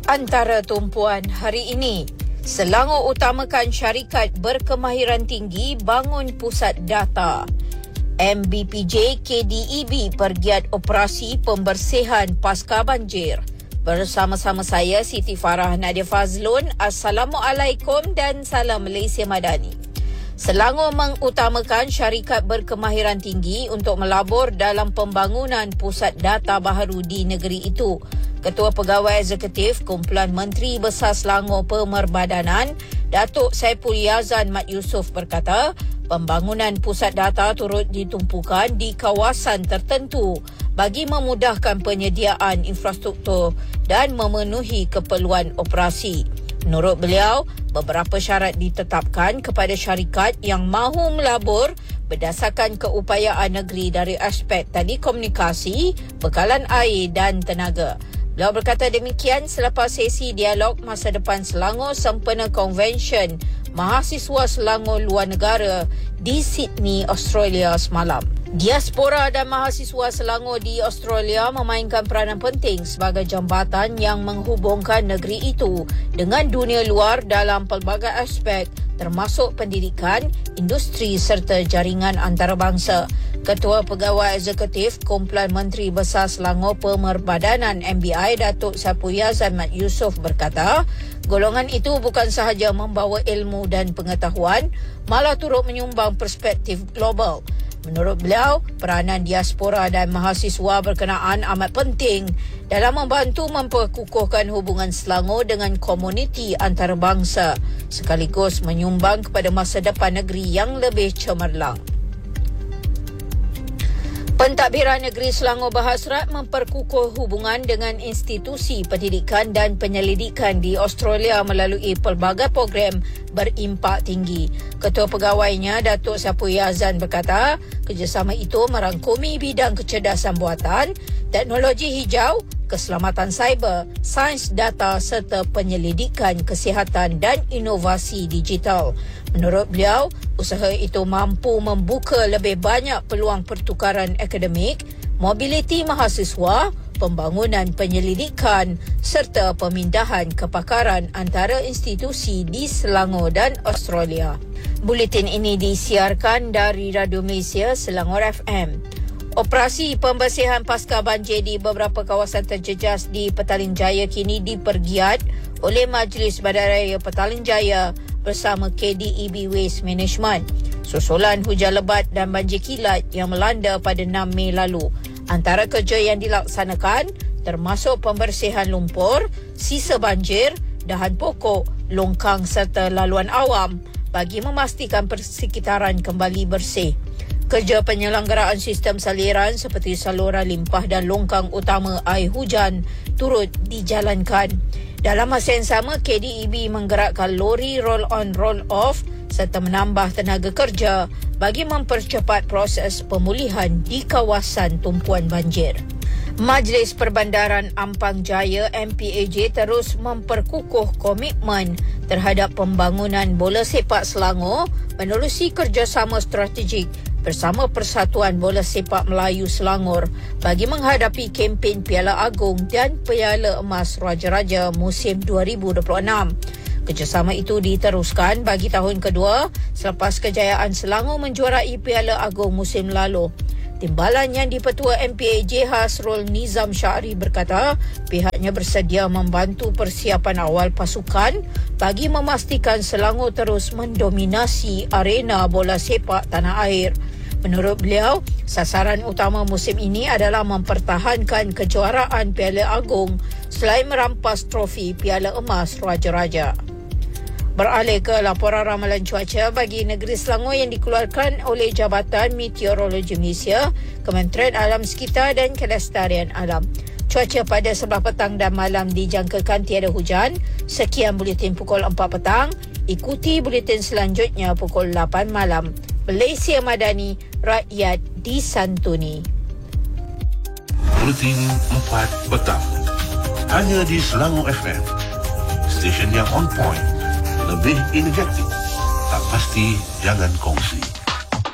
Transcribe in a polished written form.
Antara tumpuan hari ini, Selangor utamakan syarikat berkemahiran tinggi bangun pusat data. MBPJ KDEB pergiat operasi pembersihan pasca banjir. Bersama-sama saya Siti Farah Nadia Fazlun. Assalamualaikum dan salam Malaysia Madani. Selangor mengutamakan syarikat berkemahiran tinggi untuk melabur dalam pembangunan pusat data baharu di negeri itu. Ketua Pegawai Eksekutif Kumpulan Menteri Besar Selangor Pemerbadanan, Datuk Saipul Yazan Mat Yusof berkata, pembangunan pusat data turut ditumpukan di kawasan tertentu bagi memudahkan penyediaan infrastruktur dan memenuhi keperluan operasi. Menurut beliau, beberapa syarat ditetapkan kepada syarikat yang mahu melabur berdasarkan keupayaan negeri dari aspek telekomunikasi, bekalan air dan tenaga. Beliau berkata demikian selepas sesi dialog masa depan Selangor sempena Convention Mahasiswa Selangor Luar Negara di Sydney, Australia semalam. Diaspora dan mahasiswa Selangor di Australia memainkan peranan penting sebagai jambatan yang menghubungkan negeri itu dengan dunia luar dalam pelbagai aspek termasuk pendidikan, industri serta jaringan antarabangsa. Ketua Pegawai Eksekutif Kumpulan Menteri Besar Selangor Pemerbadanan MBI Datuk Saipul Yazan Mat Yusof berkata, golongan itu bukan sahaja membawa ilmu dan pengetahuan, malah turut menyumbang perspektif global. Menurut beliau, peranan diaspora dan mahasiswa berkenaan amat penting dalam membantu memperkukuhkan hubungan Selangor dengan komuniti antarabangsa sekaligus menyumbang kepada masa depan negeri yang lebih cemerlang. Pentadbiran Negeri Selangor berhasrat memperkukuh hubungan dengan institusi pendidikan dan penyelidikan di Australia melalui pelbagai program berimpak tinggi. Ketua pegawainya, Datuk Saipul Yazan berkata, kerjasama itu merangkumi bidang kecerdasan buatan, teknologi hijau, keselamatan cyber, sains data serta penyelidikan kesihatan dan inovasi digital. Menurut beliau, usaha itu mampu membuka lebih banyak peluang pertukaran akademik, mobiliti mahasiswa, pembangunan penyelidikan serta pemindahan kepakaran antara institusi di Selangor dan Australia. Buletin ini disiarkan dari Radio Malaysia Selangor FM. Operasi pembersihan pasca banjir di beberapa kawasan terjejas di Petaling Jaya kini dipergiat oleh Majlis Bandaraya Petaling Jaya bersama KDEB Waste Management susulan hujan lebat dan banjir kilat yang melanda pada 6 Mei lalu. Antara kerja yang dilaksanakan termasuk pembersihan lumpur, sisa banjir, dahan pokok, longkang serta laluan awam bagi memastikan persekitaran kembali bersih. Kerja penyelenggaraan sistem saliran seperti saluran limpah dan longkang utama air hujan turut dijalankan. Dalam masa yang sama, KDEB menggerakkan lori roll-on roll-off serta menambah tenaga kerja bagi mempercepat proses pemulihan di kawasan tumpuan banjir. Majlis Perbandaran Ampang Jaya MPAJ terus memperkukuh komitmen terhadap pembangunan bola sepak Selangor menerusi kerjasama strategik bersama Persatuan Bola Sepak Melayu Selangor bagi menghadapi kempen Piala Agong dan Piala Emas Raja-Raja musim 2026. Kerjasama itu diteruskan bagi tahun kedua selepas kejayaan Selangor menjuarai Piala Agong musim lalu. Timbalan yang dipetua MPAJ Hasrul Nizam Syahri berkata pihaknya bersedia membantu persiapan awal pasukan bagi memastikan Selangor terus mendominasi arena bola sepak tanah air. Menurut beliau, sasaran utama musim ini adalah mempertahankan kejuaraan Piala Agong selain merampas trofi Piala Emas Raja-Raja. Beralih ke laporan ramalan cuaca bagi negeri Selangor yang dikeluarkan oleh Jabatan Meteorologi Malaysia, Kementerian Alam Sekitar dan Kelestarian Alam. Cuaca pada sebelah petang dan malam dijangkakan tiada hujan. Sekian buletin pukul 4 petang. Ikuti buletin selanjutnya pukul 8 malam. Malaysia Madani, rakyat disantuni. Buletin 4 petang. Hanya di Selangor FM. Stesen yang on point. Lebih energetik. Tak pasti jangan kongsi.